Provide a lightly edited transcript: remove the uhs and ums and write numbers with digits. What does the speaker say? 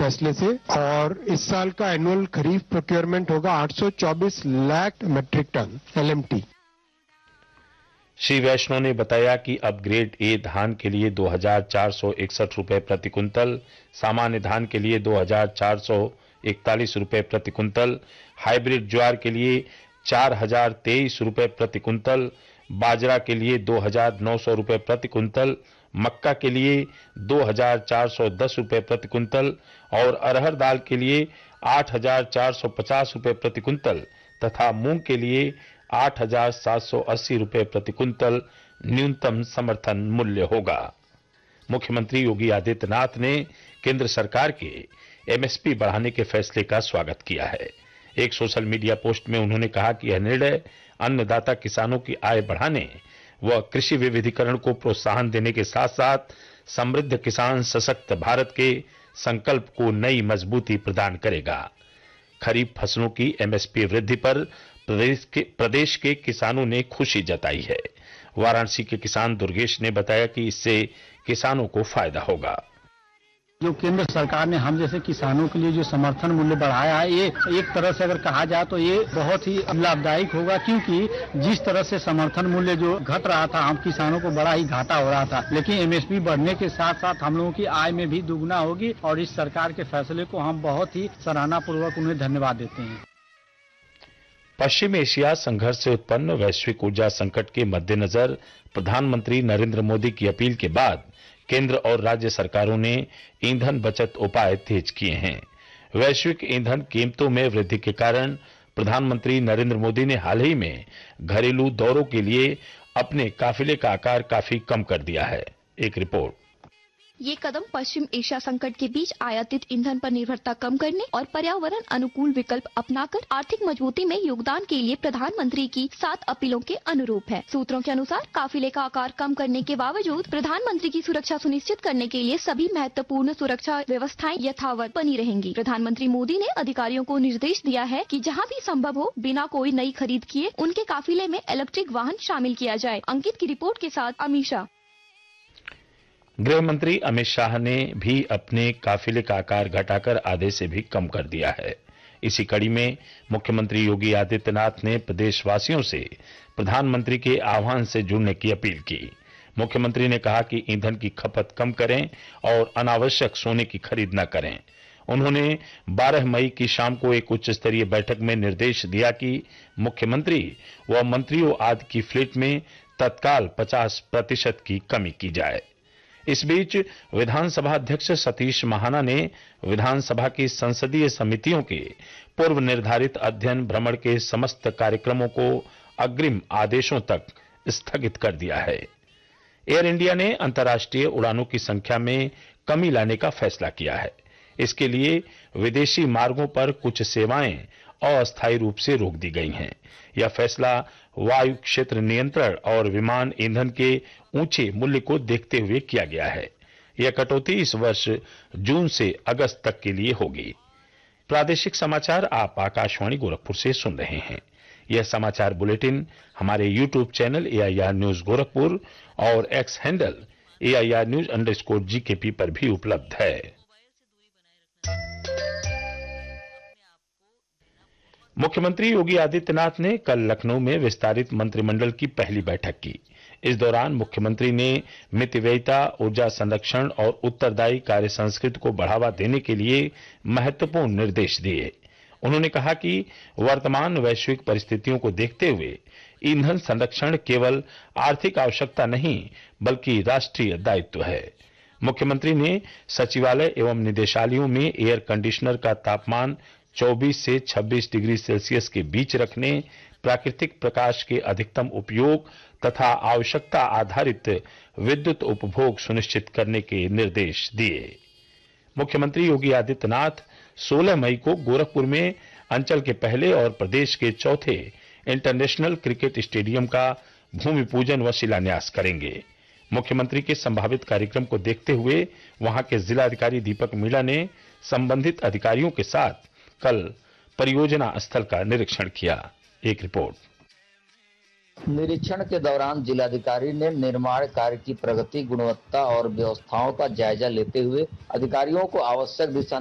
फैसले से, और इस साल का एनुअल खरीफ प्रोक्योरमेंट होगा 824 lakh metric ton LMT। Shri वैष्णव ने बताया कि अब ग्रेड ए धान के लिए 2,461 रुपए प्रति कुंतल, सामान्य धान के लिए 2,441 रुपए प्रति कुंतल, हाइब्रिड ज्वार के लिए 4,023 रुपए प्रति कुंतल, बाजरा के लिए 2,900 रुपए प्रति कुंतल, मक्का के लिए 2,410 रुपए प्रति कुंतल और अरहर दाल के लिए 8,450 रुपए प्रति कुंतल तथा मूंग के लिए 8,780 रुपए प्रति कुंतल न्यूनतम समर्थन मूल्य होगा। मुख्यमंत्री योगी आदित्यनाथ ने केंद्र सरकार के MSP बढ़ाने के फैसले का स्वागत किया है। एक सोशल मीडिया पोस्ट में उन्होंने कहा कि यह निर्णय अन्नदाता किसानों की आय बढ़ाने व कृषि विविधीकरण को प्रोत्साहन देने के साथ साथ समृद्ध किसान सशक्त भारत के संकल्प को नई मजबूती प्रदान करेगा। खरीफ फसलों की MSP वृद्धि पर प्रदेश के किसानों ने खुशी जताई है। वाराणसी के किसान दुर्गेश ने बताया कि इससे किसानों को फायदा होगा। जो केंद्र सरकार ने हम जैसे किसानों के लिए जो समर्थन मूल्य बढ़ाया है, ये एक तरह से अगर कहा जाए तो ये बहुत ही लाभदायक होगा, क्योंकि जिस तरह से समर्थन मूल्य जो घट रहा था, हम किसानों को बड़ा ही घाटा हो रहा था। लेकिन MSP बढ़ने के साथ साथ हम लोगों की आय में भी दुगना होगी और इस सरकार के फैसले को हम बहुत ही सराहना पूर्वक उन्हें धन्यवाद देते हैं। पश्चिम एशिया संघर्ष से उत्पन्न वैश्विक ऊर्जा संकट के मद्देनजर प्रधानमंत्री नरेंद्र मोदी की अपील के बाद केंद्र और राज्य सरकारों ने ईंधन बचत उपाय तेज किए हैं। वैश्विक ईंधन कीमतों में वृद्धि के कारण प्रधानमंत्री नरेंद्र मोदी ने हाल ही में घरेलू दौरों के लिए अपने काफिले का आकार काफी कम कर दिया है। एक रिपोर्ट। ये कदम पश्चिम एशिया संकट के बीच आयातित ईंधन पर निर्भरता कम करने और पर्यावरण अनुकूल विकल्प अपनाकर आर्थिक मजबूती में योगदान के लिए प्रधानमंत्री की 7 अपीलों के अनुरूप है। सूत्रों के अनुसार काफिले का आकार कम करने के बावजूद प्रधानमंत्री की सुरक्षा सुनिश्चित करने के लिए सभी महत्वपूर्ण सुरक्षा व्यवस्थाएं यथावत बनी रहेंगी। प्रधानमंत्री मोदी ने अधिकारियों को निर्देश दिया है कि जहाँ भी संभव हो बिना कोई नई खरीद किए उनके काफिले में इलेक्ट्रिक वाहन शामिल किया जाए। अंकित की रिपोर्ट के साथ अमीषा। गृह मंत्री अमित शाह ने भी अपने काफिले का आकार घटाकर आधे से भी कम कर दिया है। इसी कड़ी में मुख्यमंत्री योगी आदित्यनाथ ने प्रदेशवासियों से प्रधानमंत्री के आह्वान से जुड़ने की अपील की। मुख्यमंत्री ने कहा कि ईंधन की खपत कम करें और अनावश्यक सोने की खरीद न करें। उन्होंने 12 मई की शाम को एक उच्च स्तरीय बैठक में निर्देश दिया कि मुख्यमंत्री व मंत्रियों आदि की फ्लीट में तत्काल 50% की कमी की जाए। इस बीच विधानसभा अध्यक्ष सतीश महाना ने विधानसभा की संसदीय समितियों के पूर्व निर्धारित अध्ययन भ्रमण के समस्त कार्यक्रमों को अग्रिम आदेशों तक स्थगित कर दिया है। एयर इंडिया ने अंतर्राष्ट्रीय उड़ानों की संख्या में कमी लाने का फैसला किया है। इसके लिए विदेशी मार्गों पर कुछ सेवाएं अस्थायी रूप से रोक दी गई हैं। यह फैसला वायु क्षेत्र नियंत्रण और विमान ईंधन के ऊंचे मूल्य को देखते हुए किया गया है। यह कटौती इस वर्ष जून से अगस्त तक के लिए होगी। प्रादेशिक समाचार आप आकाशवाणी गोरखपुर से सुन रहे हैं। यह समाचार बुलेटिन हमारे YouTube channel AIR news Gorakhpur और X हैंडल AIR न्यूज_GKP पर भी उपलब्ध है। मुख्यमंत्री योगी आदित्यनाथ ने कल लखनऊ में विस्तारित मंत्रिमंडल की पहली बैठक की। इस दौरान मुख्यमंत्री ने मितव्ययिता, ऊर्जा संरक्षण और उत्तरदायी कार्य संस्कृति को बढ़ावा देने के लिए महत्वपूर्ण निर्देश दिए। उन्होंने कहा कि वर्तमान वैश्विक परिस्थितियों को देखते हुए ईंधन संरक्षण केवल आर्थिक आवश्यकता नहीं बल्कि राष्ट्रीय दायित्व है। मुख्यमंत्री ने सचिवालय एवं निदेशालयों में एयर कंडीशनर का तापमान 24 से 26 डिग्री सेल्सियस के बीच रखने, प्राकृतिक प्रकाश के अधिकतम उपयोग तथा आवश्यकता आधारित विद्युत उपभोग सुनिश्चित करने के निर्देश दिए। मुख्यमंत्री योगी आदित्यनाथ 16 मई को गोरखपुर में अंचल के पहले और प्रदेश के चौथे इंटरनेशनल क्रिकेट स्टेडियम का भूमि पूजन व शिलान्यास करेंगे। मुख्यमंत्री के संभावित कार्यक्रम को देखते हुए वहां के जिलाधिकारी दीपक मीणा ने संबंधित अधिकारियों के साथ कल परियोजना स्थल का निरीक्षण किया। एक रिपोर्ट। निरीक्षण के दौरान जिलाधिकारी ने निर्माण कार्य की प्रगति, गुणवत्ता और व्यवस्थाओं का जायजा लेते हुए अधिकारियों को आवश्यक दिशा